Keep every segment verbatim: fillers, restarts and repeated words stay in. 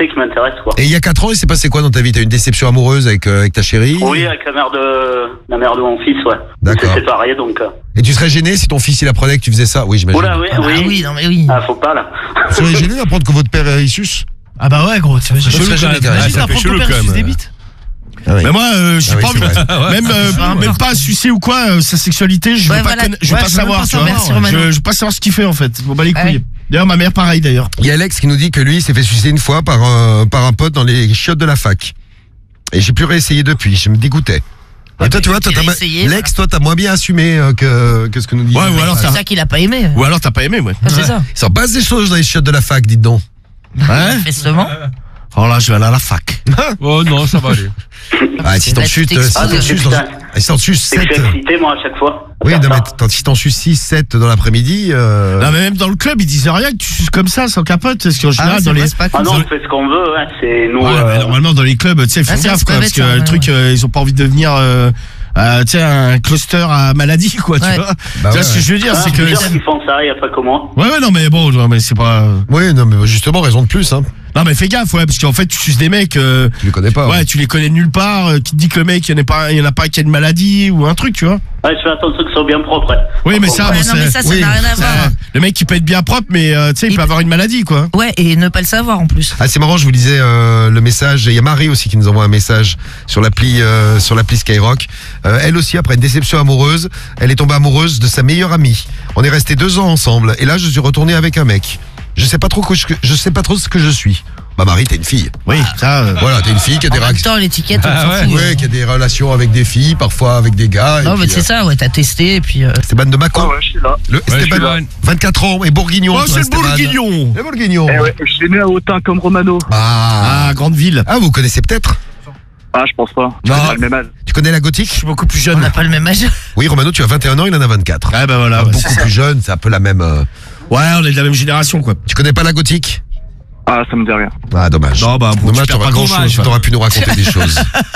sexualité qui m'intéresse, quoi. Et il y a quatre ans, il s'est passé quoi dans ta vie? T'as eu une déception amoureuse avec, euh, avec ta chérie? Oui, avec la mère de la mère de mon fils, ouais. D'accord. On s'est séparés, donc. euh. Et tu serais gêné si ton fils il apprenait que tu faisais ça? Oui, j'imagine. Oula, oui, Ah bah oui. oui, non mais oui. Ah, faut pas, là. Tu serais gêné d'apprendre que votre père est suce? Ah bah ouais, gros, ça fait chelou serait quand jamais même. carré. Imagine Ça fait apprendre chelou ton père quand suce même. des bites. Ah oui. Mais moi, euh, j'ai Ah oui, pas c'est envie, vrai. même, euh, même pas à sucer ou quoi, euh, sa sexualité, je veux Ouais, pas, voilà. conna- je veux Ouais, pas je veux savoir, pas tu vois. savoir. Merci, Romano. Je, je veux pas savoir ce qu'il fait en fait. Bon bah les Ah couilles. ouais. D'ailleurs, ma mère pareil d'ailleurs. Il y a Alex qui nous dit que lui il s'est fait sucer une fois par un, par un pote dans les chiottes de la fac. Et j'ai plus réessayé depuis, je me dégoûtais. Et toi, tu vois, toi, il a t'as, essayé, Lex, toi, t'as moins bien assumé euh, que, que ce que nous dit. Ouais, ou alors C'est t'as, ça qu'il a pas aimé. ou alors t'as pas aimé, ouais. Ah, c'est ça. Il s'en passe des choses dans les chiottes de la fac, dites donc. Hein? Manifestement. Oh là, je vais aller à la fac. Oh non, ça va aller. Ah, si t'en Là, chutes, tu euh, si t'exposes. t'en chutes, Ah, dans- si t'en chutes C'est que sept. je suis excité, moi, à chaque fois. à Oui, faire non, mais ça. t'en- si t'en chutes six, sept dans l'après-midi. Euh... Non mais même dans le club, ils disaient rien que tu suces comme ça, sans capote, parce qu'en Ah, général c'est dans vrai, les. c'est pas Ah cool. non, on fait ce qu'on veut, hein. C'est nous. Ouais, euh, mais normalement dans les clubs, tu sais, faut Ah, c'est gaffe c'est quoi, pas parce bête, que ça, le ouais. truc, euh, ils ont pas envie de devenir, euh, euh, tu sais, un cluster à maladie quoi, tu Ouais. vois. Bah tu vois ouais, ce que je veux dire, ah, c'est que. plusieurs qui font ça, il y a pas que moi. Ouais ouais non mais bon, non, mais c'est pas. Oui, non, mais justement, raison de plus, hein. Non mais fais gaffe, ouais, parce qu'en fait tu suces des mecs. Euh, Tu les connais pas. Ouais, hein. tu les connais nulle part, euh, qui te dit que le mec, il y en a pas, il y en a pas qui a une maladie ou un truc, tu vois. Ouais, je fais attention que ce soit bien propre. hein. Oui, mais ça, Ouais, bon, non, mais c'est- ça, ça oui, n'a rien à ça, voir. le mec qui peut être bien propre, mais euh, tu sais, il Il- peut avoir une maladie, quoi. Ouais, et ne pas le savoir en plus. Ah, c'est marrant, je vous lisais euh, le message. Il y a Marie aussi qui nous envoie un message sur l'appli euh, sur l'appli Skyrock. Euh, elle aussi, après une déception amoureuse, elle est tombée amoureuse de sa meilleure amie. On est restés deux ans ensemble, et là, je suis retourné avec un mec. Je sais pas trop que je, je sais pas trop ce que je suis. Bah Marie, t'es une fille. Oui, ça. euh, Voilà, t'es une fille qui a En des même réactions. temps, l'étiquette, on Ah s'en ouais. fout. Ouais, qui a des relations avec des filles, parfois avec des gars. et Non, mais puis, c'est ça, ouais, t'as testé, et puis. euh, euh, Esteban de Mâcon. Ouais, je suis là. Le Ouais, Esteban, je suis là. vingt-quatre ans et bourguignon. Oh, toi, c'est le Esteban. bourguignon. Le bourguignon. Eh ouais, je suis né à Autun comme Romano. Ah. Ah, grande ville. Ah, vous connaissez peut-être? Ah, je pense pas. Non. C'est pas le même âge. Tu connais la Je gothique? suis beaucoup plus On jeune. n'a pas le même âge. Oui, Romano, tu as vingt et un ans, il en a vingt-quatre. Ah, bah voilà. Ah, ouais, beaucoup c'est ça. plus jeune, c'est un peu la même. euh, Ouais, on est de la même génération, quoi. Tu connais pas la gothique? Ah, ça me dit rien. Ah, dommage. Non, bah, bon, dommage, tu perds t'aurais pas grand-chose, dommage, quoi. t'aurais pu nous raconter des choses.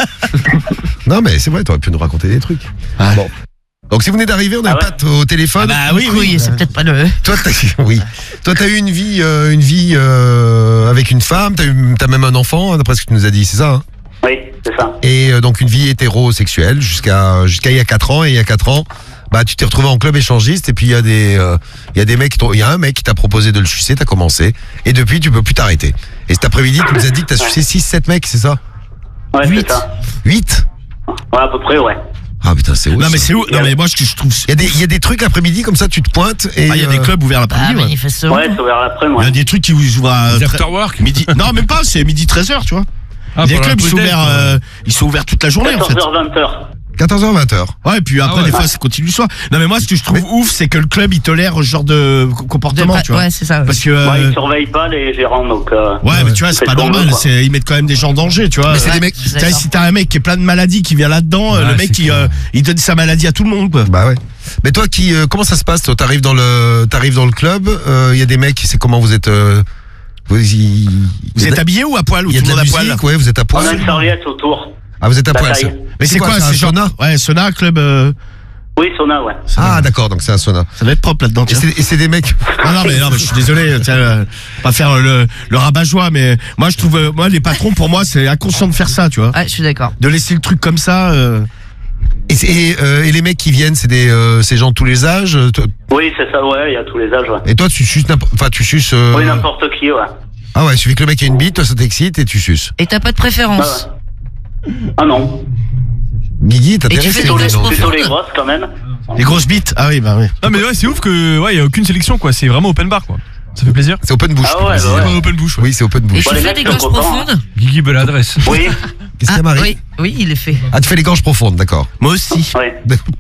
Non, mais c'est vrai, t'aurais pu nous raconter des trucs. Ouais. Bon. Donc, si vous venez d'arriver, on a Ah un ouais. Pat au téléphone. Ah, bah oui, Oui, oui. c'est peut-être pas le. Toi, t'as, oui. Toi, t'as eu une vie, euh, une vie euh, avec une femme. T'as, eu, t'as même un enfant, hein, d'après ce que tu nous as dit, c'est ça, hein? Oui, c'est ça. Et euh, donc une vie hétérosexuelle jusqu'à jusqu'à il y a quatre ans. Et il y a quatre ans, bah tu t'es retrouvé en club échangiste. Et puis il y a des euh, il y a des mecs, qui t'ont- il y a un mec qui t'a proposé de le sucer. T'as commencé. Et depuis, tu peux plus t'arrêter. Et cet après-midi, tu nous as dit que t'as sucé six sept mecs, c'est ça? Ouais, Huit. c'est ça. huit? Ouais, à peu près, ouais. Ah putain, c'est ouf. Non, mais ça. c'est où? Non, mais moi, ce que je trouve. Il y a des il y a des trucs l'après-midi comme ça, tu te pointes et Ah, il y a des euh, clubs ouverts Ah, l'après-midi, ouais. manifestement. Ouais, c'est vers l'après, Il moi. y a des trucs qui ouvrent à. Les très- after work. Midi. Non, même pas, c'est midi treize heures, tu vois. Ah, Les pour la clubs, ils sont peut-être, ouverts, euh, euh, ils sont ouverts toute la journée, en fait. quatorze heures, vingt heures. quatorze heures vingt heures. Ouais, et puis après, Ah ouais. des fois, ça continue le soir. Non, mais moi, ce que je trouve ouf, c'est que le club, il tolère ce genre de co- De comportement, pas- tu vois. Ouais, c'est ça. ouais. Parce que. Ouais, euh, ils surveillent pas les gérants, donc. euh, Ouais, mais tu vois, c'est Fait pas ce qu'on normal. veut, quoi. c'est- Ils mettent quand même des gens en danger, tu vois. Mais c'est Ouais. des mecs. Je suis Tu sais, d'accord. si t'as un mec qui est plein de maladies qui vient là-dedans, euh, Ouais, le mec c'est il, clair. euh, il donne sa maladie à tout le monde, quoi. Bah ouais. Mais toi, qui euh, comment ça se passe? Toi, t'arrives dans le t'arrives dans le club. euh, Il y a des mecs. C'est comment vous êtes? euh, vous il- Vous il y a êtes de- habillé ou à poil ou Il y a tout de le la monde à poil? musique, ouais, vous êtes à On poil. a une serviette autour. Ah, vous êtes à La poil. taille. c'est- Mais c'est quoi, C'est un c'est genre- sauna? Ouais, sauna, club. euh, Oui, sauna, ouais. Ah, d'accord, donc c'est un sauna. Ça va être propre là-dedans. Et tiens. c'est, et c'est des mecs. Non, non, mais non, mais je suis désolé, tiens, euh, pas faire le, le rabat-joie, mais moi je trouve, euh, moi les patrons pour moi c'est inconscient de faire ça, tu vois, Ouais, je suis d'accord. de laisser le truc comme ça. euh, Et, c'est- et, euh, et les mecs qui viennent, c'est des, euh, c'est gens de tous les âges. euh, toi- Oui, c'est ça, ouais, il y a tous les âges, ouais. Et toi, tu suces n'importe, enfin, tu suces. euh, Oui, n'importe qui, ouais. Ah ouais, il suffit que le mec ait une bite, toi ça t'excite et tu suces. Et t'as pas de Ah, préférence. ouais. Ah non. Guigui, t'as Et tu intéressé fais Plutôt des les, grosses donc. plutôt profondes. les grosses, quand même. Les grosses bites. Ah oui, bah oui. Non mais ouais, c'est ouf que ouais, y a aucune sélection quoi, c'est vraiment open bar quoi. Ça fait plaisir. C'est open bouche. Ah ouais, précisément. bah Ouais, open bouche. Ouais. Oui, c'est open Et bouche. tu les fais mecs des sont gorges contents, profondes? Guigui l'adresse. Oui, Qu'est-ce qu'il y a, Ah, Marie? oui, oui, il est fait. Ah, tu fais les gorges profondes, d'accord. Moi aussi. ouais.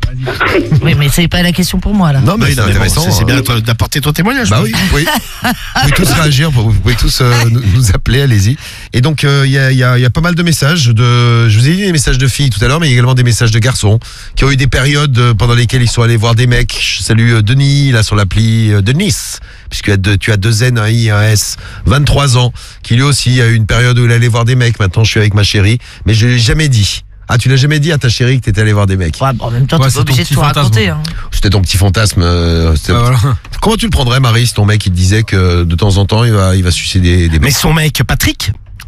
Oui, mais c'est pas la question pour moi là. Non, mais Oui, c'est non, mais bon, intéressant. c'est- c'est bien hein. toi, d'apporter ton témoignage. Bah oui, oui. Vous pouvez tous réagir, vous pouvez tous euh, nous, nous appeler, allez-y. Et donc, il euh, y, a, y, a, y a pas mal de messages. De, je vous ai dit des messages de filles tout à l'heure, mais il y a également des messages de garçons qui ont eu des périodes euh, pendant lesquelles ils sont allés voir des mecs. Je salue euh, Denis, là, sur l'appli euh, de Nice, puisque tu as deux, tu as deux N, un I, un S, vingt-trois ans, qui lui aussi a eu une période où il allait voir des mecs. Maintenant, je suis avec ma chérie, mais je l'ai jamais dit. Ah, tu l'as jamais dit à ta chérie que t'étais allé voir des mecs? Ouais, bon, en même temps, Ouais, t'es c'est pas ton obligé de petit tout fantasme. raconter. Hein. C'était ton petit fantasme. euh, c'était- Ah, voilà. Comment tu le prendrais, Marie, si ton mec il te disait que de temps en temps il va, il va sucer des, des Mais mecs? son mec, Patrick,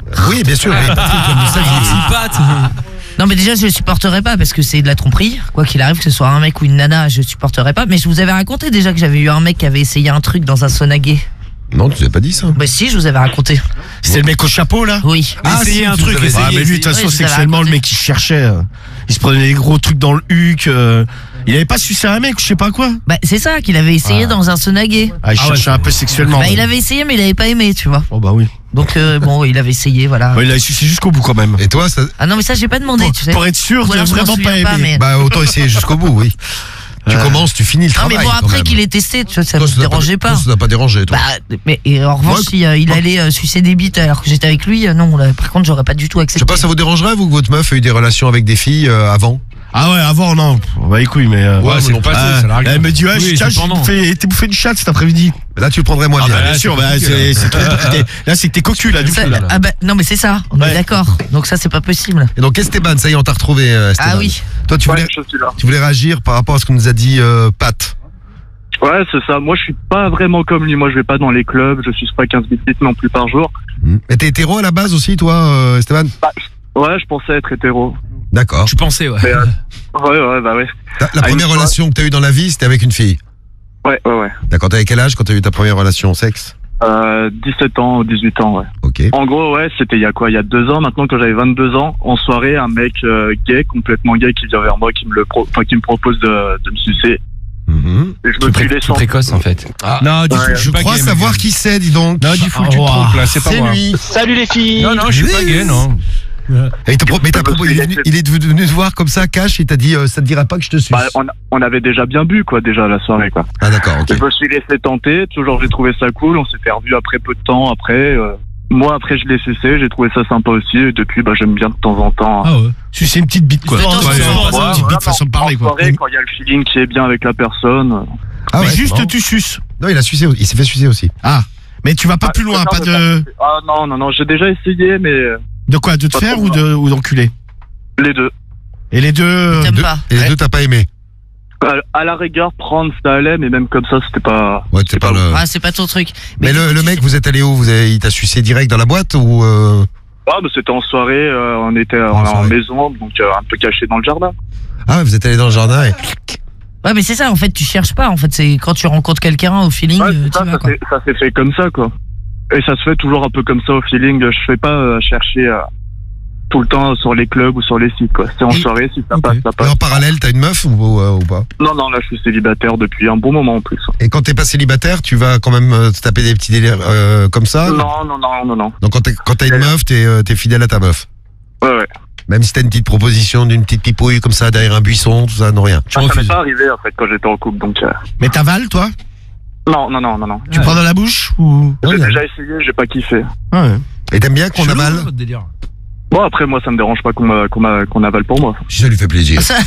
Oui, bien sûr. mais Patrick, comme ça, il dit- Pat. Non mais déjà je le supporterais pas parce que c'est de la tromperie. Quoi qu'il arrive, que ce soit un mec ou une nana, je supporterais pas. Mais je vous avais raconté déjà que j'avais eu un mec qui avait essayé un truc dans un sauna gay. Non, tu t'avais pas dit ça. Bah si, je vous avais raconté. C'était le mec au chapeau là. Oui. Ah, Essayez si, un tu truc. nous avais essayez, Ah mais lui de toute essayez. façon Oui, je vous avais sexuellement le raconté. mec il cherchait, euh, il se prenait des gros trucs dans le huc, euh, il avait pas sucé un mec, je sais pas quoi. Bah c'est ça qu'il avait essayé Ah. dans un sauna gay. Ah il Ah ouais, cherchait un peu sexuellement. Bah il avait essayé mais il avait pas aimé, tu vois. Oh bah oui. Donc euh, bon, il avait essayé, voilà. Ouais, il a sucé jusqu'au bout quand même. Et toi, ça... Ah non mais ça j'ai pas demandé, Pour, tu sais. pour être sûr Ou de alors, je m'en vraiment pas souviens aimer. pas, mais- bah autant essayer jusqu'au bout, oui. Tu Euh. commences, tu finis le Non travail. mais bon quand après même. qu'il ait testé, tu vois, ça Toi, me ça t'a dérangeait toi, pas. Ça t'a pas dérangé, toi. Bah mais et en revanche Ouais, si euh, il ouais. allait euh, sucer des bites alors que j'étais avec lui, euh, non là, par contre j'aurais pas du tout Je accepté. sais pas, ça vous dérangerait, vous, que votre meuf ait eu des relations avec des filles euh, avant? Ah ouais, avant non, Pff, bah les couilles mais euh, Ouais, c'est non, le passé, ah, ça l'arrive. elle me dit ouais, Oui, tiens, c'est j'ai pendant. bouffé, t'es bouffé une chatte cet après-midi. Là, tu le prendrais moins Ah bien. bah bien là, sûr, c'est bah, compliqué, c'est là. c'est toi, t'es- là c'est que t'es cocu là du Ça- coup là. ah bah non mais c'est ça, on Ouais. est d'accord. Donc ça c'est pas possible. Et donc, Esteban, ça y est, on t'a retrouvé, euh, Esteban. Ah oui. Toi, tu Ouais, voulais, je suis là. tu voulais réagir par rapport à ce que nous a dit euh, Pat. Ouais, c'est ça. Moi, je suis pas vraiment comme lui. Moi, je vais pas dans les clubs. Je suis pas quinze bits non plus par jour. Mais t'es hétéro à la base aussi, toi, euh, Esteban? Ouais, je pensais être hétéro. D'accord. Tu pensais, ouais. Mais, euh, ouais, ouais, bah ouais. La, la Ah, une première fois. relation que t'as eue dans la vie, c'était avec une fille. Ouais, ouais, ouais. D'accord, t'avais quel âge quand t'as eu ta première relation sexe? Euh, dix-sept ans ou dix-huit ans, ouais. Ok. En gros, ouais, c'était il y a quoi? Il y a deux ans. Maintenant, quand j'avais vingt-deux ans, en soirée, un mec euh, gay, complètement gay, qui vient vers moi, qui me le pro... enfin, qui me propose de, de me sucer. Mhm. Et je me suis laissé. précoce en fait. Non, du Ouais, tout, je Je suis pas crois gay, savoir mec. qui c'est, dis donc. Non, du coup, tu te Oh, trompes là, c'est pas C'est moi. lui. Salut les filles. Non, non, je suis pas gay, non. Et il t'a pro- mais t'as Je me propo- suis il, est venu, laissé- il est venu te voir comme ça, cash, il t'a dit euh, ça te dira pas que je te suis. Bah, on, on avait déjà bien bu, quoi, déjà, à la soirée, quoi. Ah d'accord, ok. Je me suis laissé tenter. Toujours, j'ai trouvé ça cool. On s'était revus après peu de temps. Après, euh, moi, après, je l'ai sucé. J'ai trouvé ça sympa aussi. Et depuis, bah, j'aime bien de temps en temps. Ah ouais. Sucer une petite bite quoi. De temps en Ouais, temps, ouais, ouais, une Voilà, petite bite en- façon de parler en quoi. soirée, quand il y a le feeling qui est bien avec la personne. euh, Ah Mais ouais, c'est juste marrant. tu suces. Non, il a sucé, il s'est fait sucer aussi. Ah. Mais tu vas pas Ah, plus loin, non, pas mais de pas- Ah non, non, non, j'ai déjà essayé, mais euh, de quoi, de te Pas faire trop ou de ou d'enculer. les deux. Et les deux. T'aimes Deux- pas. Et les Ouais. deux, t'as pas aimé. À, à la rigueur, prendre, ça allait, mais même comme ça, c'était pas. Ouais, t'es pas le. Ah c'est pas ton truc. Mais le, le mec, vous êtes allé où? Vous avez, il t'a sucé direct dans la boîte ou euh... Ah, mais c'était en soirée, euh, on était en, En en soirée. maison, donc euh, un peu caché dans le jardin. Ah, vous êtes allé dans le jardin et... Ouais mais c'est ça en fait, tu cherches pas en fait, c'est quand tu rencontres quelqu'un au feeling, Ouais, euh, c'est ça, tu vas ça quoi. s'est- ça s'est fait comme ça, quoi. Et ça se fait toujours un peu comme ça au feeling. Je fais pas euh, chercher euh, tout le temps sur les clubs ou sur les sites, quoi. C'est en Et- soirée, si ça Ok. passe, ça Et passe. en parallèle, t'as une meuf ou, ou, euh, ou pas? Non, non, là, je suis célibataire depuis un bon moment en plus. Et quand t'es pas célibataire, tu vas quand même euh, te taper des petits délires euh, comme ça? Non, non, non, non, non. Donc quand t'es- quand t'as une meuf, t'es euh, t'es fidèle à ta meuf. Ouais, ouais. Même si t'as une petite proposition d'une petite pipouille comme ça derrière un buisson, tout ça, non rien. Tu Ah, ça m'est refuses. pas arrivé, en fait, quand j'étais en couple, donc. euh, Mais t'avales toi? Non, non, non, non, non. Tu Ouais. prends dans la bouche ou? Ouais, J'ai ouais. déjà essayé, j'ai pas kiffé. Ah ouais. Et t'aimes bien qu'on Chelou, avale? votre délire. Bon, après, moi, ça me dérange pas qu'on m'a- qu'on m'a- qu'on avale pour moi. Si ça lui fait plaisir. Ça,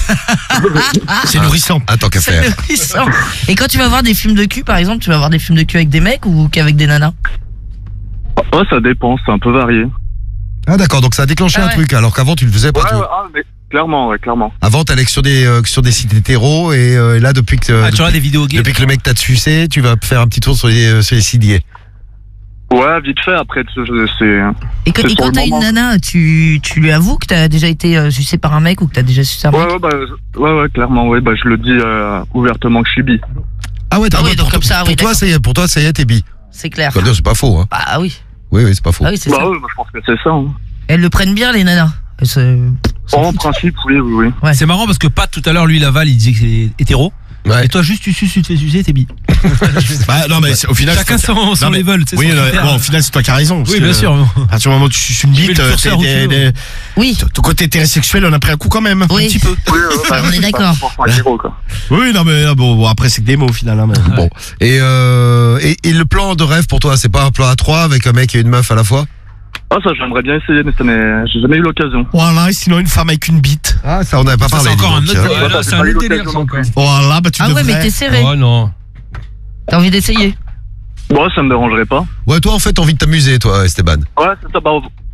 C'est nourrissant. Ah, tant qu'à c'est faire. nourrissant. Et quand tu vas voir des films de cul par exemple, tu vas voir des films de cul avec des mecs ou qu'avec des nanas? Oh, ça dépend, c'est un peu varié. Ah d'accord, donc ça a déclenché Ah un ouais. truc alors qu'avant tu le faisais pas. Ouais, tu- ouais, ah, mais clairement, ouais, clairement. Avant t'allais que sur des euh, que sur des sites hétéros et euh, là depuis que Ah, tu depuis, regardes des vidéos gays. depuis que le mec t'a sucé, tu vas faire un petit tour sur les euh, sur les sites gays. Ouais, vite fait, après, tu- je- c'est. Et quand, C'est et sur quand le t'as une moment. nana, tu, tu lui avoues que t'as déjà été euh, sucé par un mec ou que t'as déjà sucé un mec? Ouais, ouais, bah, je- ouais, ouais, clairement, ouais, bah, je le dis euh, ouvertement que je suis bi. Ah ouais, t'as- Ah oui, donc pour, comme ça, pour oui, toi d'accord. ça y est, pour toi ça y est, t'es bi. C'est clair. Ça veut dire, c'est pas faux hein. Bah oui, Oui oui, c'est pas faux. ah oui c'est Bah ça. ouais, bah, je pense que c'est ça. Hein. Elles le prennent bien les nanas. Elles se- s'en En foutent. principe, oui, oui, oui. Ouais. C'est marrant parce que Pat tout à l'heure, lui, Laval, il disait que c'est hétéro. Ouais. Et toi, juste tu suces, tu te fais sucer, t'es bi. Bah non mais c'est- au final. Chacun c'est- son, son Non, mais- level, tu sais. Oui, son non, mais critère. bon, au final, c'est toi qui as raison. parce Oui, que, bien sûr. À partir du moment où tu suces une Tu mets bite, le euh, curseur t'es- où tu t'es- veux. t'es- Oui, ton côté hétérosexuel, on a pris un coup quand même. oui. Un petit peu. Oui, ouais, bah, On est d'accord. Pour un héros, quoi. Oui, non mais ah, bon, bon, après c'est que des mots au final. Hein, mais- Bon. Et, euh, et et le plan de rêve pour toi, c'est pas un plan à trois avec un mec et une meuf à la fois? Ah, ça, j'aimerais bien essayer, mais ça n'est- j'ai jamais eu l'occasion. Voilà, et sinon une femme avec une bite. Ah ça on n'avait pas Ça, parlé. c'est encore dis un donc, autre. hein. Ouais, là, Ouais, c'est j'ai un pas eu autre délire, l'occasion ça non encore. plus. Voilà, bah tu Ah devrais. ouais, mais t'es serré. Oh non. T'as envie d'essayer? Bon, ça me dérangerait pas. Ouais, toi en fait t'as envie de t'amuser toi Esteban. Ouais, c'est ça, bah,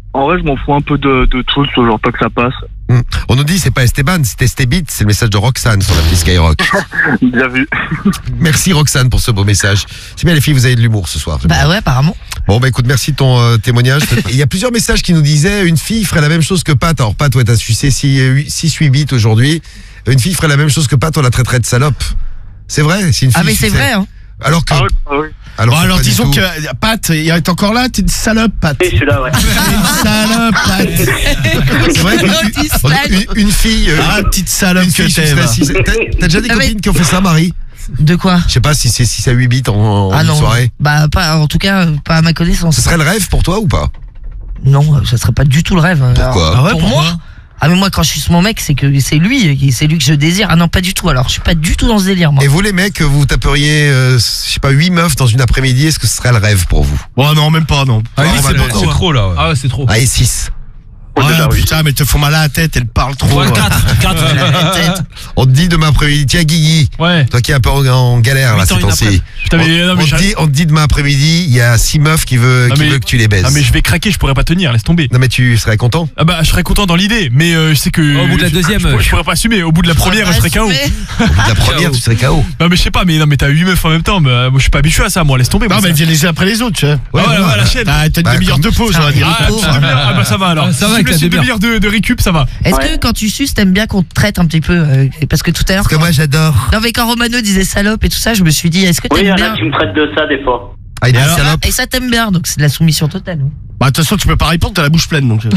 En vrai, je m'en fous un peu de, de tout, genre pas que ça passe. Hum. On nous dit c'est pas Esteban, c'est Estébit, c'est le message de Roxane sur l'appli Skyrock. Bien vu. Merci Roxane pour ce beau message. C'est bien les filles, vous avez de l'humour ce soir. j'aime bien. Bah ouais, apparemment. Bon bah écoute, merci de ton euh, témoignage. Il y a plusieurs messages qui nous disaient une fille ferait la même chose que Pat. Alors Pat, ouais, t'as sucé six huit bits aujourd'hui. Une fille ferait la même chose que Pat, on la traiterait de salope. C'est vrai, si une fille Ah mais c'est suçait- vrai, hein. Alors que Ah ouais, ah ouais. alors, Bon, que alors pas du disons tout. que euh, Pat, il est encore là, t'es une salope, Pat. Et je suis là, ouais. Salope, Pat. C'est vrai qu'une- Oh, tu une, une, une fille euh, Ah, petite salope une que fille t'es. sucerait va. six- T'as t'as déjà des Ah, mais- copines qui ont fait ça, Marie? De quoi? Je sais pas si c'est six à huit bits en, en Ah une non. soirée. Bah pas, en tout cas, pas à ma connaissance. Ce serait le rêve pour toi ou pas? Non, ça serait pas du tout le rêve. Pourquoi? Alors, Ah ouais, pour pourquoi moi. Ah mais moi quand je suis mon mec, c'est que c'est lui, c'est lui que je désire. Ah non, pas du tout. Alors je suis pas du tout dans ce délire moi. Et vous les mecs, vous taperiez, euh, je sais pas, huit meufs dans une après-midi, est-ce que ce serait le rêve pour vous? Bon, non, même pas, non. Ah, Ah, huit, bah, c'est non, beaucoup, c'est hein. trop là. Ouais. Ah ouais, c'est trop. Ah, et six. Oh, Ah, déjà, oui. putain, mais te font mal à la tête, elle parle trop. Ouais, quatre, quatre. On te dit demain après-midi, tiens Guigui, Ouais. toi qui es un peu en, en galère là Huit ces ans, une temps-ci. après. Putain, mais, on, non, mais on te j'arrive- dit, on te dit demain après-midi, il y a six meufs qui veulent, Ah, qui mais- veulent que tu les baises. Ah mais je vais craquer, je pourrais pas tenir, laisse tomber. Non mais tu serais content? Ah bah je serais content dans l'idée, mais euh, je sais que Au bout de la je- deuxième, je, pourrais- je je- pourrais pas assumer. Au bout de la première, je serais K O. Au bout de la première, tu serais K O. Non mais je sais pas, mais non mais t'as huit meufs en même temps, bah, moi je suis pas habitué à ça, moi laisse tomber. Non, moi, mais ça. elle vient les uns après les autres, tu vois. Ouais, ouais, voilà. ouais, la chaîne. T'as t'as une Bah, demi-heure comme- de pause, on va dire. Ah, petite demi-heure. Ah bah ça va alors. Ah, ça va Si avec tu me la laisses une demi-heure. demi-heure de, de récup, ça va. Est-ce Ouais. que quand tu suces, t'aimes bien qu'on te traite un petit peu euh, parce que tout à l'heure. Parce que moi j'adore. Non mais quand Romano disait salope et tout ça, je me suis dit est-ce que Oui, il y t'aimes en bien a qui me traitent de ça des fois. Ah, il est Et alors salope. et ça t'aime bien donc c'est de la soumission totale. Bah, de toute façon, tu peux pas répondre, t'as la bouche pleine, donc.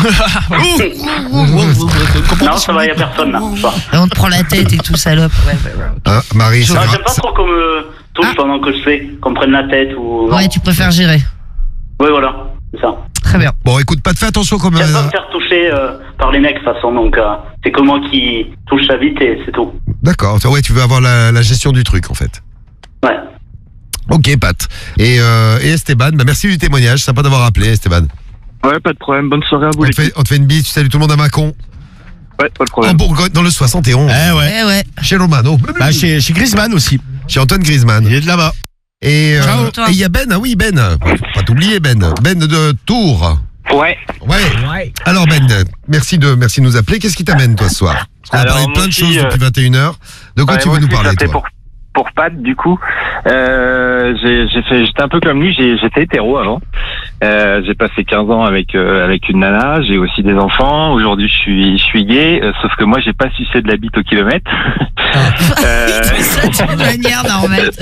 Non, ça va, il y a personne là. Ça. Et on te prend la tête et tout salope. Ouais, ouais, ouais. Hein, Marie, ça Non, va- j'aime pas trop qu'on me touche Ah. pendant que je fais, qu'on me prenne la tête ou. non. Ouais, tu préfères gérer. Oui, voilà, c'est ça. Très bien. Bon, écoute, pas de fais attention quand même. J'aime pas me faire toucher euh, par les mecs de toute façon, donc euh, c'est que moi qui touche la vite et c'est tout. D'accord. Ouais, tu veux avoir la, la gestion du truc en fait. Ouais. Ok, Pat. Et, euh, et Esteban, bah merci du témoignage, sympa d'avoir appelé Esteban. Ouais, pas de problème. Bonne soirée à vous, On les te, fait, on te fait une bise, tu salues tout le monde à Mâcon. Ouais, pas de En problème. Bourgogne, dans le soixante et onze. Eh ouais. Eh ouais. Chez Romano. Bah, chez, chez Griezmann aussi. Chez Antoine Griezmann. Il est de là-bas. Et euh, Ciao, toi. et il y a Ben, ah oui Ben, pas t'oublier Ben, Ben de Tours. Ouais. Ouais. Alors Ben, merci de merci de nous appeler. Qu'est-ce qui t'amène toi ce soir? Parce qu'on a Alors, parlé de moi plein de aussi, choses euh, depuis vingt et une heures. De quoi Ouais, tu moi veux nous aussi, parler ça fait toi? pour, pour Pat, du coup. Euh, j'ai j'ai fait, j'étais un peu comme lui, j'ai- j'étais hétéro avant. Euh, j'ai passé quinze ans avec euh, avec une nana, j'ai aussi des enfants. Aujourd'hui, je suis je suis gay, euh, sauf que moi, j'ai pas sucé de la bite au kilomètre. Euh, Tout ça d'une manière normale.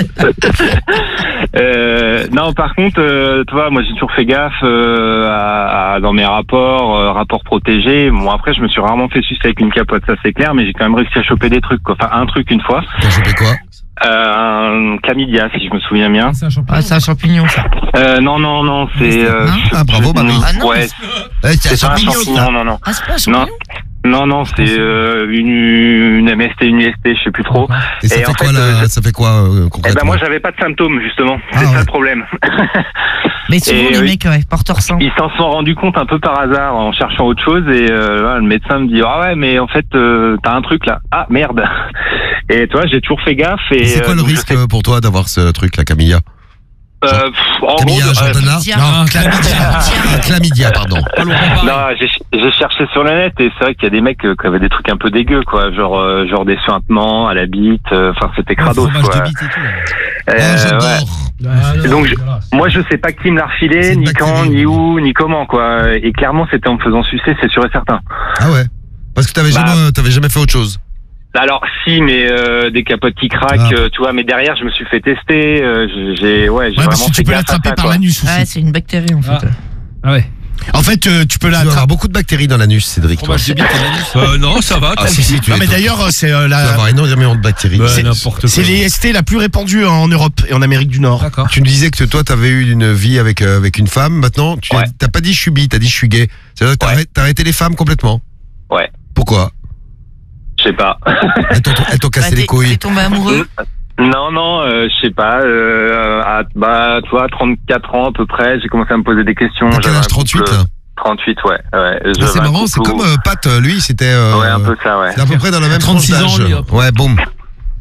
Euh, non, par contre, euh, tu vois, moi j'ai toujours fait gaffe euh, à, à- dans mes rapports, euh, rapports protégés. Bon, après, je me suis rarement fait sucer avec une capote, ça c'est clair, mais j'ai quand même réussi à choper des trucs, quoi. Enfin, un truc une fois, T'as chopé quoi? euh, un chlamydia, si je me souviens bien. C'est un champignon. Ah, c'est un champignon ça. Euh, non, non, non, c'est. Euh, Non Ah bravo Marie. Ah non, ouais, Eh, c'est un c'est pas un champignon champignon, ça. non, non. Ah, c'est pas un Non, champignon. non, non, c'est euh, une, une M S T, une U S T, je sais plus trop. Et ça Et fait en quoi fait, là euh, Ça fait quoi euh, Eh concrètement? ben moi, j'avais pas de symptômes justement. Ah, C'est ça ouais. le problème. Mais souvent Et les oui. mecs, ouais, porteurs sains. Ils s'en sont rendus compte un peu par hasard en cherchant autre chose et euh, voilà, le médecin me dit ah ouais mais en fait euh, t'as un truc là, ah merde. Et toi j'ai toujours fait gaffe et, Et c'est quoi euh, le donc je risque sais- euh, pour toi d'avoir ce truc là, Camilla? euh, pff, en Camilla gros, euh, Jordana? Tiens. Non, Chlamydia. Ah, Chlamydia, pardon. Pas long, pas pareil. non, j'ai j'ai cherché sur le net et c'est vrai qu'il y a des mecs euh, qui avaient des trucs un peu dégueux quoi, genre euh, genre des suintements à la bite, euh, enfin c'était Ouais, crado fromage quoi. de bite et tout, là. Euh, Oh, ouais. j'adore. Ah, non, Donc, je- voilà. Moi je sais pas qui me l'a C'est refilé, une ni quand, bactérie. ni où, ni comment quoi. Et clairement c'était en me faisant sucer, c'est sûr et certain. Ah ouais. Parce que t'avais Bah. jamais, t'avais jamais fait autre chose. Alors si, mais euh, des capotes qui craquent, Ah. euh, tu vois. Mais derrière, je me suis fait tester. euh, j'ai, j'ai- ouais, j'ai Ouais, parce vraiment que tu fait peux gaffe à l'attraper ça, par quoi. l'anus Ouais, aussi. c'est une bactérie en fait. Ah. Ah ouais. En fait, euh, tu peux Tu dois avoir l'attraper. beaucoup de bactéries dans l'anus, Cédric. Toi. Fromage de bite et l'anus. Euh, non, ça va. Ah si si, tu Non, es- mais d'ailleurs, euh, c'est euh, tu dois la. avoir énormément de bactéries. Ouais, c'est- n'importe quoi. C'est les S T la plus répandue en Europe et en Amérique du Nord. D'accord. Tu nous disais que toi, t'avais eu une vie avec euh, avec une femme. Maintenant, tu Ouais. t'as pas dit je suis bi, t'as dit je suis gay. C'est-à-dire que t'as Ouais. arrêté, t'as arrêté les femmes complètement. Ouais. Pourquoi? Je sais pas. Elles t'ont elles t'ont cassé Bah, les t'es- couilles. T'es tombé amoureux. Non, non, euh, je sais pas. Euh, à, bah, tu vois, trente-quatre ans à peu près, j'ai commencé à me poser des questions. T'as quel J'avais un âge? trente-huit couple- là? trente-huit, ouais. ouais. Ah, J'avais c'est un marrant, c'est couple comme où- euh, Pat, euh, lui, c'était. euh, Ouais, un peu ça, ouais. C'est à peu près dans la même trente-six tranche ans, d'âge. lui, hop. Ouais, boum.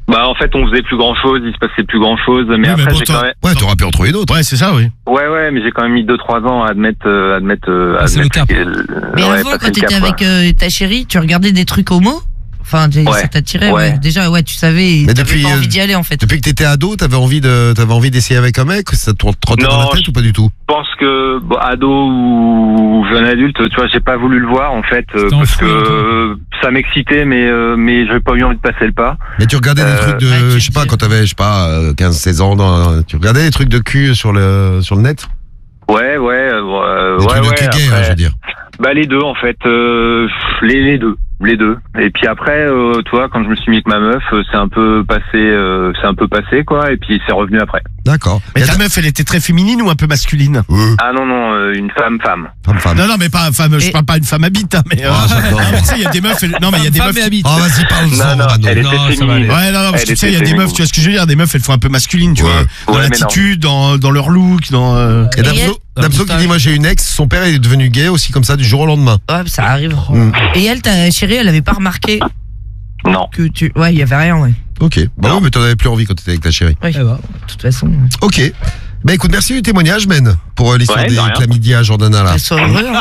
Bah en fait on faisait plus grand chose, il se passait plus grand chose, mais Oui, après bon, j'ai toi- quand même. Ouais, t'aurais pu en trouver d'autres. Ouais, c'est ça, oui. Ouais ouais, mais j'ai quand même mis deux trois ans à admettre, euh, admettre. Euh, Ah, c'est admettre le cap. que- Mais ouais, avant, passer quand le t'étais cap, avec quoi. euh, ta chérie, tu regardais des trucs homo? Enfin, t'es- Ouais. ça t'attirait, Ouais. ouais. Déjà, ouais, tu savais, Mais t'avais depuis, pas euh, envie d'y aller, en fait. Depuis que t'étais ado, t'avais envie de, t'avais envie d'essayer avec un mec? Ça te trottait dans la Non, tête je- ou pas du tout? Je pense que bon, ado ou jeune adulte, tu vois, j'ai pas voulu le voir en fait euh, C'était un parce fou, que hein, toi. euh, ça m'excitait, mais euh, mais j'avais pas eu envie de passer le pas. Mais tu regardais des Euh, trucs de, ouais, tu je sais pas, dis- quand t'avais, je sais pas, euh, quinze seize ans, dans- tu regardais des trucs de cul sur le, sur le net? Ouais ouais euh, Des ouais trucs de ouais. cul gay, hein, après- je veux dire. Bah les deux en fait, euh, les les deux, les deux. Et puis après, euh, toi, quand je me suis mis avec ma meuf, euh, c'est un peu passé, euh, c'est un peu passé quoi, et puis c'est revenu après. D'accord. Mais Y a ta ta- meuf, elle était très féminine ou un peu masculine? Euh, Ah non non, euh, une femme femme. femme, femme. Non, non, mais pas femme, je Et- parle pas d'une femme habite, hein, mais. euh, Ah, j'adore. tu sais, il y a des meufs. elles- Non, mais il y a des Femme meufs. et qui- habite. Ah, vas-y, parle-en, Non non, Romano. elle Non, était ça va féminine. aller. Ouais, non, non, parce que Elle tu sais, il y a était des meufs, féminine. tu vois ce que je veux dire, des meufs, elles font un peu masculine, tu Ouais. vois. Dans Ouais, mais non. l'attitude, dans, dans leur look, dans. euh, Et Et Damso, elle- Damso qui dit, moi j'ai une ex, son père est devenu gay aussi comme ça du jour au lendemain. Ouais, ça arrive. Mm. Et elle, ta chérie, elle avait pas remarqué Non. que tu. Ouais, il y avait rien, ouais. Ok. Bah oui, mais t'en avais plus envie quand t'étais avec ta chérie. Oui. Eh ben. De toute façon, Ok. Bah écoute, merci du témoignage, Ben, pour euh, l'histoire Ouais, de des rien. chlamydia Jordana là. elle soit heureux. hein.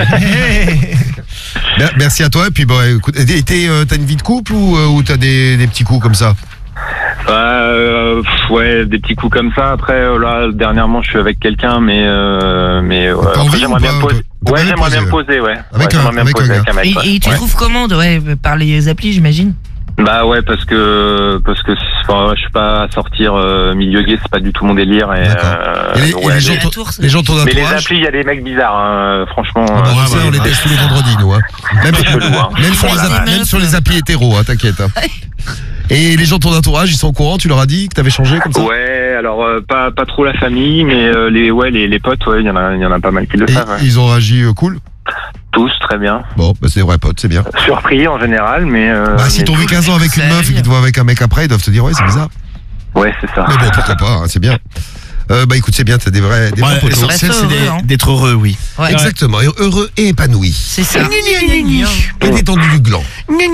Mer- Merci à toi. Et puis, bah écoute, et t'es, euh, t'as une vie de couple ou, euh, ou t'as des, des petits coups comme ça? Euh, pff, ouais, des petits coups comme ça. Après, euh, là, dernièrement, je suis avec quelqu'un, mais euh, mais ouais, T'as après, envie j'aimerais ou bien pas, me poser. toi T'as Ouais, pas j'aimerais bien me poser, poser, ouais. Avec Ouais, un- j'aimerais bien me avec un poser gars. avec un mec. Et, ouais. et tu Ouais. trouves comment de- ouais, par les applis, j'imagine? Bah ouais, parce que parce que enfin, je suis pas à sortir euh, milieu gay, c'est pas du tout mon délire. Et, D'accord. euh, Et les- et ouais, les les- gens- La tour, c'est- Les gens de ton mais les entourage. applis, il y a des mecs bizarres, hein, franchement. Ah bah, euh, on sait, ouais, on les ouais. teste tous les vendredis, nous. Hein. Même, C'est chelou, hein. même sur les Ouais, app- ouais. même sur les applis hétéros, hein, t'inquiète. hein. Et les gens de ton entourage, ils sont au courant, tu leur as dit que t'avais changé comme ça? Ouais, alors euh, pas pas trop la famille, mais euh, les ouais les, les potes, ouais, il y en a il y en a pas mal qui le Et savent. Ouais. ils ont réagi euh, cool? Tous très bien, Bon, bah c'est des vrais potes, c'est bien. surpris en général, mais. Euh, Bah si mais t'ont vu tous- quinze ans avec une Ça meuf et arrive. qu'ils te voient avec un mec après, ils doivent te dire ouais, c'est bizarre. Ouais, c'est ça. Mais bon, pourquoi pas, hein, c'est bien. Euh, bah écoute, c'est bien, t'as des vrais, des Ouais, vrais potos. l'essentiel, c'est Heureux, des- hein. d'être heureux, oui. Ouais. Exactement, et heureux et épanoui. C'est ça. Et détendu du gland.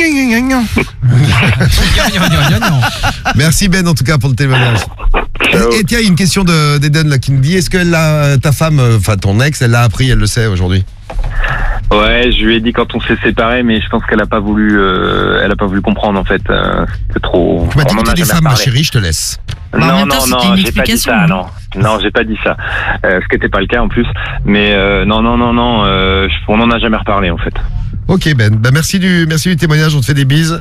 Merci Ben en tout cas pour le témoignage. Ciao. Et, et tiens, il y a une question de- d'Eden là qui nous dit, est-ce que la, ta femme, euh, enfin ton ex, elle l'a appris, elle le sait aujourd'hui? Ouais, je lui ai dit quand on s'est séparés, mais je pense qu'elle a pas voulu, euh, elle a pas voulu comprendre en fait. Euh, C'était trop. Tu m'as dit on que en t'es a des jamais femmes, ma reparlé. chérie, je te laisse. Bah, en non, même temps, non, c'était non, une j'ai pas dit explication, ça, hein. non. Non, j'ai pas dit ça. Euh, ce qui n'était pas le cas en plus. Mais euh, non, non, non, non, euh, je- on en a jamais reparlé en fait. Ok Ben, bah merci du, merci du témoignage, on te fait des bises.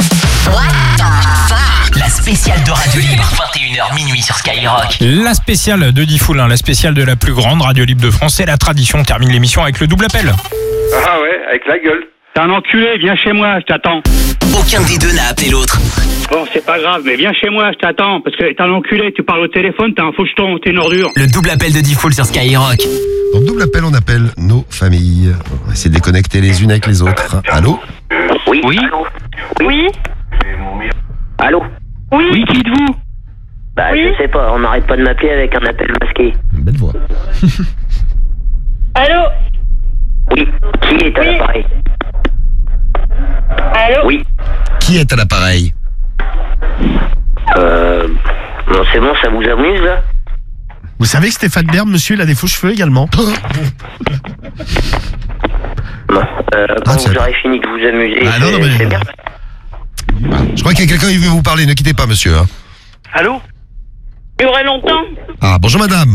La spéciale de Radio Libre, vingt et une heures minuit sur Skyrock. La spéciale de Diffoul, hein, la spéciale de la plus grande radio libre de France, c'est la tradition. On termine l'émission avec le double appel. Ah ouais, avec la gueule. T'es un enculé, viens chez moi, je t'attends. Aucun des deux n'a appelé l'autre. Bon, c'est pas grave, mais viens chez moi, je t'attends. Parce que t'es un enculé, tu parles au téléphone, t'es un faucheton, t'es une ordure. Le double appel de Diffoul sur Skyrock. Dans le double appel, on appelle nos familles. On va essayer de les connecter les unes avec les autres. Allô? Oui. Oui. Oui. Allô? Oui. Oui, qui êtes-vous? Bah, Oui. je sais pas, on n'arrête pas de m'appeler avec un appel masqué. Une belle voix. Allô? Oui. Qui est à Oui. l'appareil? Allô? Oui. Qui est à l'appareil? Euh. Bon, c'est bon, ça vous amuse, là? Vous savez que Stéphane Bern, monsieur, il a des faux cheveux également. Bon. Euh, Ah, quand c'est vous pas- aurez fini de vous amuser, Ah, non, c'est non, mais- c'est bien. Je crois qu'il y a quelqu'un qui veut vous parler, ne quittez pas monsieur. hein. Allô? Durer longtemps? Ah, bonjour madame.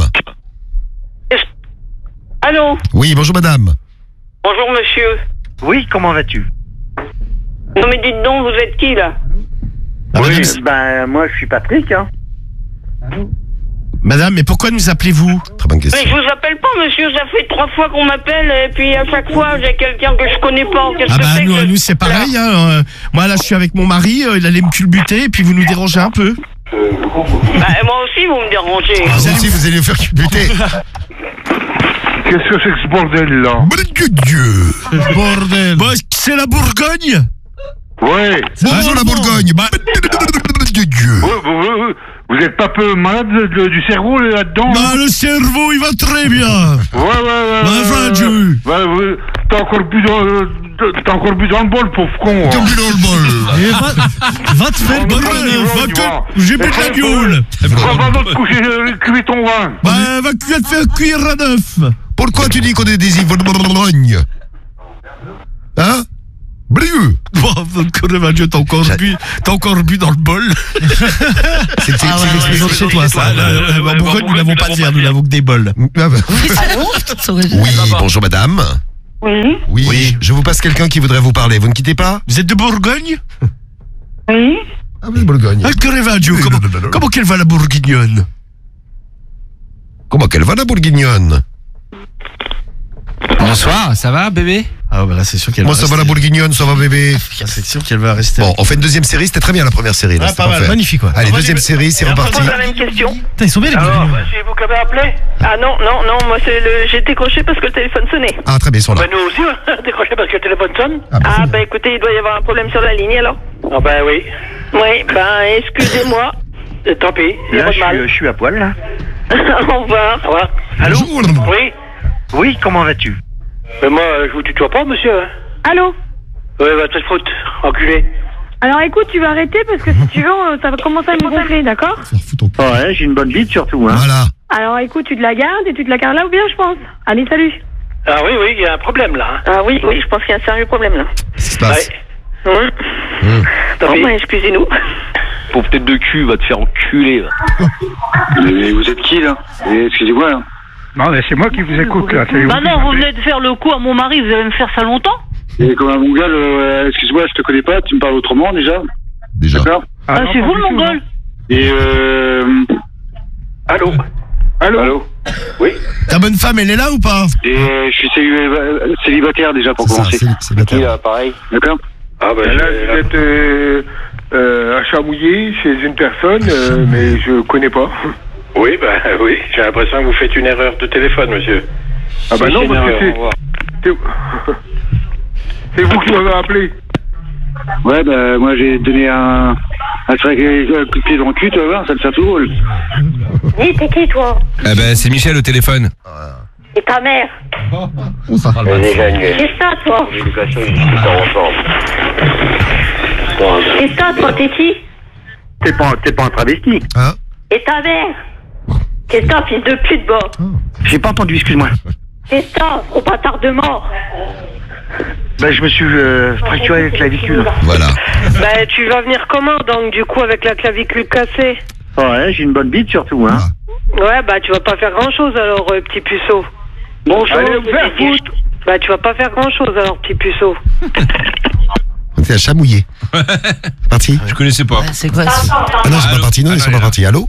Allô? Oui, bonjour madame. Bonjour, monsieur. Oui, comment vas-tu? Non, mais dites donc, vous êtes qui, là? Ah, Oui, madame, ben, moi, je suis Patrick, hein. madame, mais pourquoi nous appelez-vous? Très bonne Mais question. je vous appelle pas, monsieur, ça fait trois fois qu'on m'appelle, et puis à chaque fois, j'ai quelqu'un que je connais pas. Qu'est-ce Ah que bah c'est nous, que- nous c'est pareil, hein, euh, moi là je suis avec mon mari, euh, il allait me culbuter et puis vous nous dérangez un peu. Bah, moi aussi, vous me dérangez. Ah, vous aussi, vous allez vous faire culbuter. Qu'est-ce que c'est que ce bordel là? Bon Dieu, Dieu. Bordel. Bah, c'est la Bourgogne. Ouais. Bonjour la Bourgogne. Bah, Bon Dieu, Dieu. Vous, vous, vous, vous êtes pas peu malade de- de- du cerveau là-dedans? bah le cerveau il va très bien. Ouais, ouais, ouais. Bah, ouais, va, ouais, Dieu. ouais, ouais, t'as encore plus de, t'as encore bu dans le bol, pauvre con. T'as bu dans le bol. Eh, va, va te faire le bon neuf, va que j'ai bu de la gueule. Va, va, va te coucher, euh, cuire ton vin. Bah, va cuire, te faire cuire à neuf. Pourquoi tu dis qu'on est des ivrognes? Hein? Brieux. Oh, Dieu, t'as encore bu, t'as encore bu dans le bol. C'est c'est- Ah ouais, c'est ouais, l'expression de ouais, chez toi, ça. En Bourgogne, nous n'avons pas de verre, nous n'avons que des bols. Ah bah. Allô Ça aurait été- Oui, bonjour madame. Oui. Oui, Oui. je vous passe quelqu'un qui voudrait vous parler. Vous ne quittez pas? Vous êtes de Bourgogne? Oui. Ah oui, Bourgogne. Ah, que va, Dieu, comment, comment qu'elle va la bourguignonne? Comment qu'elle va la bourguignonne? Bonsoir, ça va bébé? Ah bah là c'est sûr qu'elle Moi va ça va rester. la bourguignonne, ça va bébé. C'est sûr qu'elle va rester. Bon, on fait une deuxième série, c'était très bien la première série. Là, Ah, c'était pas mal, parfait. magnifique, ouais. Allez, deuxième série, c'est reparti. Pose la même question. Putain, ils sont bien les Alors, bourguignons. bah, c'est vous qui avez appelé? Ah non, non, non, moi c'est le. J'ai décroché parce que le téléphone sonnait. Ah très bien, ils sont là. Bah, nous aussi, on a décroché parce que le téléphone sonne. Ah, bah, Ah bah écoutez, il doit y avoir un problème sur la ligne alors. Ah, bah oui. Oui, ben excusez-moi. Euh, Tant pis, il y a Là, pas je de mal. suis, je suis à poil, là. Au revoir. Au revoir. Allô? Bonjour. Oui. Oui, comment vas-tu? Mais moi, euh, je vous tutoie pas, monsieur. hein. Allô? Ouais, va te foutre, enculé. Alors écoute, tu vas arrêter parce que si tu veux, euh, ça va commencer à me gonfler, d'accord? Ouais, j'ai une bonne bite surtout, hein. Voilà. Alors écoute, tu te la gardes et tu te la gardes là ou bien, je pense. Allez, salut. Ah oui, oui, il y a un problème là. hein. Ah oui, oui, je pense qu'il y a un sérieux problème là. Qu'est-ce qui se passe? Ouais. Hum. Hum. Tant Bon, pis. ben excusez-nous. Pauvre tête de cul, va te faire enculer, va. Mais vous êtes qui, là? Excusez-moi, là. Non, mais c'est moi qui vous écoute, là. Bah non, vous venez de faire le coup à mon mari, vous allez me faire ça longtemps? Et comme un mongol, euh, excuse-moi, je te connais pas, tu me parles autrement, déjà. Déjà. D'accord? Ah, c'est vous le mongol? Et euh... Allô? Allô? Allô? Oui. Ta bonne femme, elle est là ou pas? Et euh, je suis céliba- célibataire, déjà, pour C'est ça, commencer. c'est c'est bâtard. Qui, là, pareil? D'accord? Ah bah Là, je- vous êtes euh, euh, à Chamouillé, chez une personne, euh, mais je connais pas. Oui, bah oui, j'ai l'impression que vous faites une erreur de téléphone, monsieur. Ah bah Oui, non, c'est parce une que erreur, c'est... au revoir. c'est- C'est vous qui m'avez appelé. Ouais, bah moi j'ai donné un... un coup de pied dans le cul, tu vas voir, ça me fait tout drôle. Dis, t'es qui toi? Eh ben c'est Michel au téléphone. Et ta mère? Déjà C'est ça toi? l'éducation, ils discutent ensemble. C'est ça toi, t'es qui? T'es pas, t'es pas un travesti. Hein? Et ta mère? Qu'est-ce que t'as, fils de pute, bon? J'ai pas entendu, excuse-moi. Qu'est-ce que t'as, gros bâtard de mort? Bah, je me suis euh, fracturé la clavicule. Voilà. Bah, tu vas venir comment, donc, du coup, avec la clavicule cassée? Ouais, j'ai une bonne bite surtout, hein. Ouais, bah, tu vas pas faire grand-chose, alors, euh, petit puceau. Bonjour, Allez, vous faire foutre. Bah, tu vas pas faire grand-chose, alors, petit puceau. On était à Chamouillé. Parti? Je connaissais pas. Ouais, c'est quoi ce- Ah non, ils sont Allô? pas partis, non, Ah ils non, sont il pas est là. partis. Allô?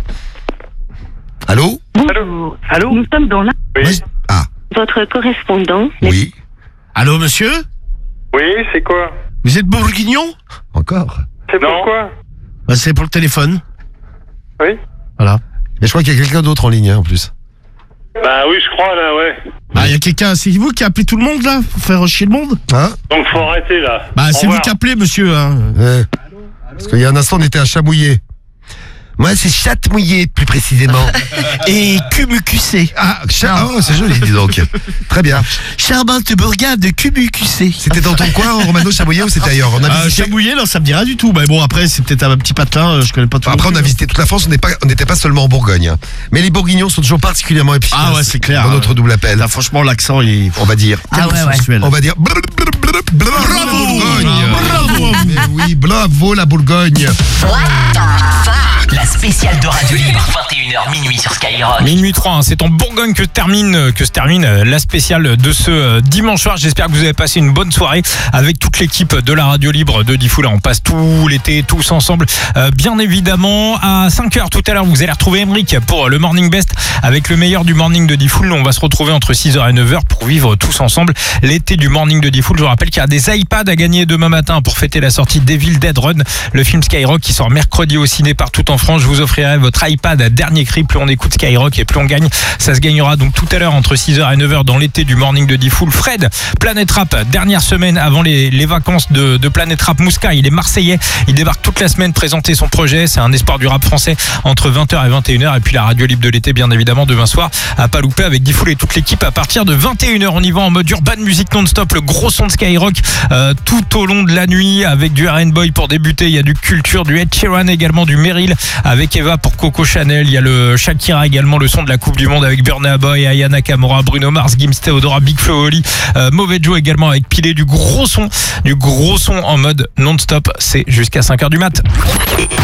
Allô? Bonjour. Allô? Nous sommes dans la... Oui. Ah, Votre correspondant. oui. Allô, monsieur? Oui, c'est quoi? Vous êtes bourguignon? Encore? C'est pourquoi? Bah, c'est pour le téléphone. Oui. Voilà. Mais je crois qu'il y a quelqu'un d'autre en ligne, hein, en plus. Bah oui, je crois, là, ouais. Ah, il y a quelqu'un, c'est vous qui appelez tout le monde, là? Pour faire chier le monde? Hein? Donc faut arrêter, là. Bah, Au c'est vous revoir. qui appelez, monsieur, hein. Ouais. Parce qu'il y a un instant, on était à Chamouillé. Moi, c'est Chatmouillé, plus précisément. Et Cumucucé. Ah, cha- oh, c'est joli, dis donc. Très bien. Charmante bourgade de Cumucucé. C'était dans ton coin, Romano, Chamouillé, ou c'était ailleurs? On a Ah, visité- Chamouillé, non, ça me dit rien du tout. Bah, bon, après, c'est peut-être un petit patin, euh, je connais pas tout. Après, on a visité toute la France, on n'est pas- on n'était pas seulement en Bourgogne. hein. Mais les Bourguignons sont toujours particulièrement efficaces. Ah ouais, c'est clair. Dans notre double appel. Là, franchement, l'accent, il est On va dire. Ah ouais, ouais. sensuel. On va dire. Bravo, la Bourgogne. Bravo. Mais oui, bravo la Bourgogne. La spéciale de Radio Libre, vingt et une heures minuit sur Skyrock. Minuit trois, hein, c'est en Bourgogne que termine, que se termine euh, la spéciale de ce euh, dimanche soir. J'espère que vous avez passé une bonne soirée avec toute l'équipe de la radio libre de Diffoul. On passe tout l'été tous ensemble. Euh, bien évidemment, à cinq heures tout à l'heure, vous allez retrouver Emric pour le Morning Best avec le meilleur du Morning de Diffoul. On va se retrouver entre six heures et neuf heures pour vivre tous ensemble l'été du Morning de Diffoul. Je vous rappelle qu'il y a des iPads à gagner demain matin pour fêter la sortie d'Evil Dead Run, le film Skyrock qui sort mercredi au ciné partout en France. Je vous offrirai votre iPad à dernier écrit, plus on écoute Skyrock et plus on gagne. Ça se gagnera donc tout à l'heure entre six heures et neuf heures dans l'été du morning de Diffoul. Fred, Planète Rap, dernière semaine avant les, les vacances de, de Planète Rap. Mouska, il est marseillais, il débarque toute la semaine présenter son projet. C'est un espoir du rap français entre vingt heures et vingt et une heures. Et puis la radio libre de l'été, bien évidemment, demain soir à pas louper avec Diffoul et toute l'équipe à partir de vingt et une heures. On y va en mode urban music non-stop, le gros son de Skyrock euh, tout au long de la nuit avec du R and Boy pour débuter. Il y a du Culture, du Ed Sheeran également, du Meryl avec Eva pour Coco Chanel. Il y a le Shakira également, le son de la Coupe du Monde avec Burna Boy, Aya Nakamura, Bruno Mars, Gims, Theodora, Big Flo Oli, euh, Mauvais Joe également avec Pilé, du gros son, du gros son en mode non-stop. C'est jusqu'à cinq heures du mat.